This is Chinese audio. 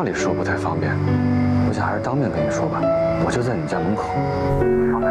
里说不太方便，我想还是当面跟你说吧。我就在你家门口。